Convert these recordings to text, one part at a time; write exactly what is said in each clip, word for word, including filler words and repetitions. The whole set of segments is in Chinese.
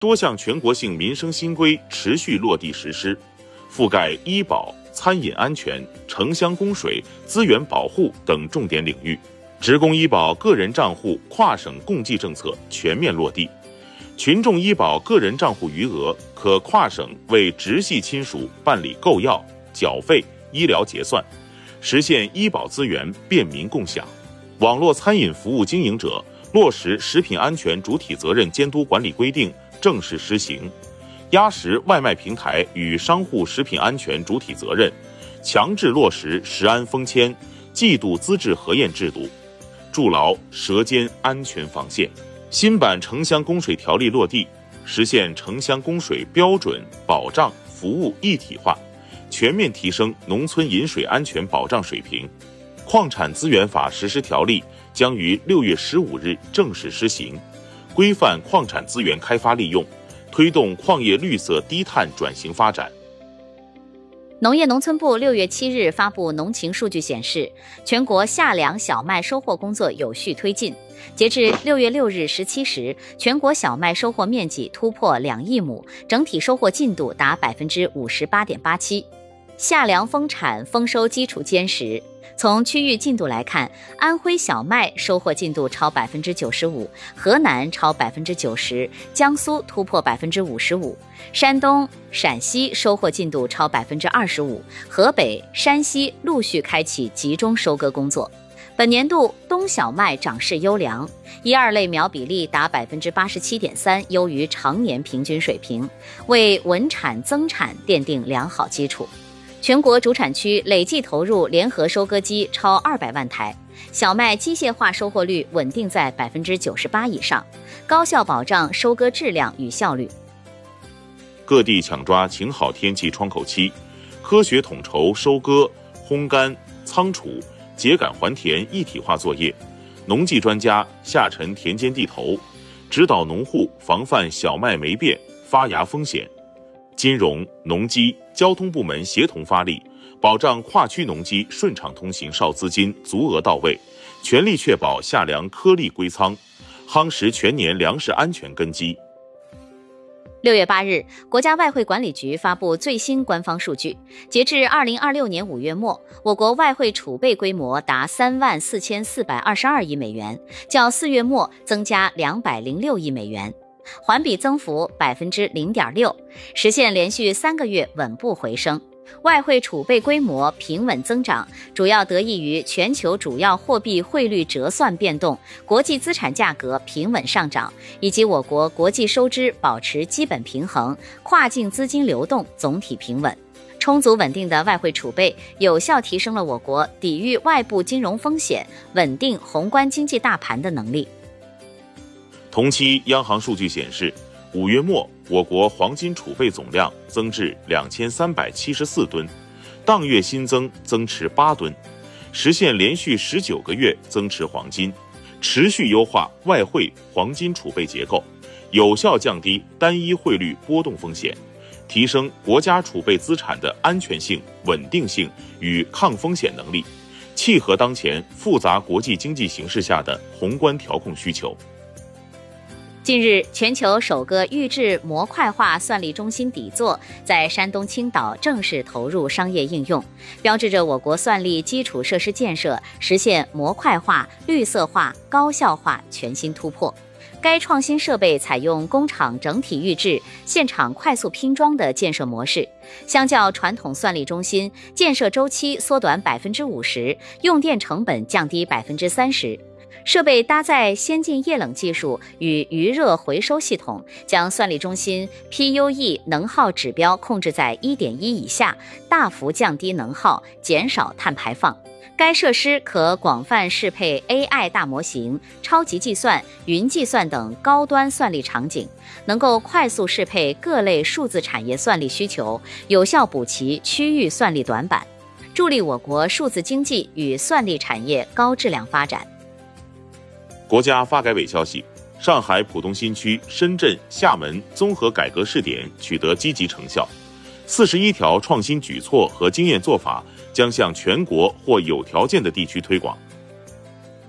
多项全国性民生新规持续落地实施，覆盖医保、餐饮安全、城乡供水、资源保护等重点领域。职工医保个人账户跨省共济政策全面落地，群众医保个人账户余额可跨省为直系亲属办理购药、缴费、医疗结算，实现医保资源便民共享。网络餐饮服务经营者落实食品安全主体责任监督管理规定正式施行，压实外卖平台与商户食品安全主体责任，强制落实食安封签、季度资质核验制度，筑牢舌尖安全防线。新版城乡供水条例落地，实现城乡供水标准、保障、服务一体化，全面提升农村饮水安全保障水平。矿产资源法实施条例将于六月十五日正式施行，规范矿产资源开发利用，推动矿业绿色低碳转型发展。 农业农村部六月七日发布农情数据显示，全国夏粮小麦收获工作有序推进。截至六月六日十七时，全国小麦收获面积突破两亿亩，整体收获进度达百分之五十八点八七。夏粮丰产丰收基础坚实。从区域进度来看，安徽小麦收获进度超百分之九十五，河南超百分之九十，江苏突破百分之五十五，山东、陕西收获进度超百分之二十五，河北、山西陆续开启集中收割工作。本年度冬小麦长势优良，一二类苗比例达百分之八十七点三，优于常年平均水平，为稳产增产奠定良好基础。全国主产区累计投入联合收割机超二百万台，小麦机械化收获率稳定在百分之九十八以上，高效保障收割质量与效率。 各地抢抓晴好天气窗口期，科学统筹收割、烘干、仓储、秸秆还田一体化作业。农技专家下沉田间地头，指导农户防范小麦霉变、发芽风险。金融、农机、交通部门协同发力，保障跨区农机顺畅通行少资金足额到位，全力确保夏粮颗粒归仓，夯实全年粮食安全根基。 六月八日，国家外汇管理局发布最新官方数据，截至二零二六年五月末，我国外汇储备规模达三万四千四百二十二亿美元，较四月末增加两百零六亿美元。环比增幅百分之零点六，实现连续三个月稳步回升。外汇储备规模平稳增长，主要得益于全球主要货币汇率折算变动、国际资产价格平稳上涨，以及我国国际收支保持基本平衡，跨境资金流动总体平稳。充足稳定的外汇储备，有效提升了我国抵御外部金融风险、稳定宏观经济大盘的能力。 同期央行数据显示，五月末我国黄金储备总量增至两千三百七十四吨，当月新增增持八吨，实现连续十九个月增持黄金，持续优化外汇黄金储备结构，有效降低单一汇率波动风险，提升国家储备资产的安全性、稳定性与抗风险能力，契合当前复杂国际经济形势下的宏观调控需求。 近日，全球首个预制模块化算力中心底座在山东青岛正式投入商业应用，标志着我国算力基础设施建设实现模块化、绿色化、高效化全新突破。该创新设备采用工厂整体预制、现场快速拼装的建设模式，相较传统算力中心，建设周期缩短百分之五十，用电成本降低百分之三十。设备搭载先进液冷技术与余热回收系统，将算力中心 P U E 能耗指标控制在 一点一 以下，大幅降低能耗，减少碳排放。该设施可广泛适配 A I 大模型、超级计算、云计算等高端算力场景，能够快速适配各类数字产业算力需求，有效补齐区域算力短板，助力我国数字经济与算力产业高质量发展。 国家发改委消息，上海浦东新区、深圳、厦门综合改革试点取得积极成效，四十一条创新举措和经验做法将向全国或有条件的地区推广。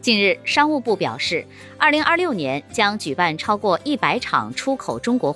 近日，商务部表示，二零二六年将举办超过一百场出口中国